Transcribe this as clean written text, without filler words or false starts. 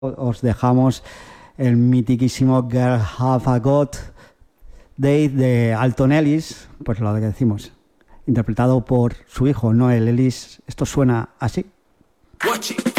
os dejamos el mitiquísimo Girl Have a Got Day de Alton Ellis, pues lo que decimos, interpretado por su hijo Noel Ellis. Esto suena así. Watch it.